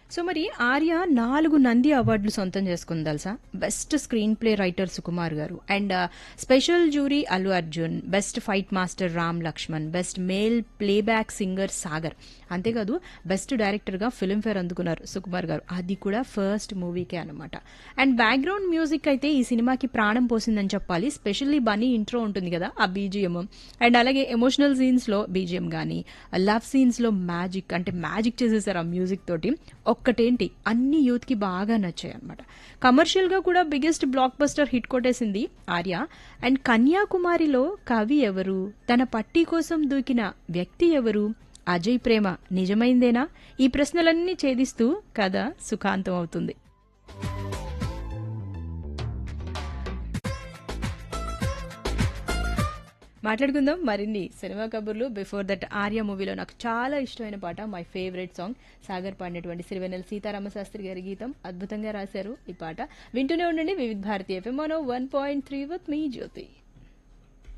So మరి ఆర్య 4 నంది అవార్డులు సొంతం చేసుకుంది తెలుసా. Best screen play writer Sukumar గారు and special jury Allu Arjun, best fight master Ram Laxman, best male playback singer Sagar. అంతేకాదు బెస్ట్ డైరెక్టర్ గా ఫిల్మ్ఫేర్ అందుకున్నారు సుకుమార్ గారు, అది కూడా ఫస్ట్ మూవీకే అనమాట. అండ్ బ్యాక్గ్రౌండ్ మ్యూజిక్ అయితే ఈ సినిమాకి ప్రాణం పోసిందని చెప్పాలి. స్పెషల్లీ బన్నీ ఇంట్రో ఉంటుంది కదా, ఆ బీజిఎం అండ్ అలాగే ఎమోషనల్ సీన్స్ లో బీజిఎం గానీ, లవ్ సీన్స్ లో మ్యాజిక్ అంటే మ్యాజిక్ చేసేసారు ఆ మ్యూజిక్ తోటి. ఒక్కటేంటి, అన్ని యూత్ కి బాగా నచ్చాయి అనమాట. కమర్షియల్ గా కూడా బిగ్గెస్ట్ బ్లాక్ బస్టర్ హిట్ కొట్టేసింది ఆర్య. అండ్ కన్యాకుమారిలో కవి ఎవరు, తన పట్టీ కోసం దూకిన వ్యక్తి ఎవరు, అజయ్ ప్రేమ నిజమైందేనా, ఈ ప్రశ్నలన్నీ ఛేదిస్తూ కథ సుఖాంతం అవుతుంది. మాట్లాడుకుందాం మరిన్ని సినిమా కబుర్లు. బిఫోర్ దట్ ఆర్య మూవీలో నాకు చాలా ఇష్టమైన పాట, మై ఫేవరెట్ సాంగ్, సాగర్ పాడినటువంటి సిరివెన్నెల సీతారామ శాస్త్రి గారి గీతం. అద్భుతంగా రాశారు ఈ పాట. వింటూనే ఉండండి వివిధ Bharati FM 101.3 with me Jyothi.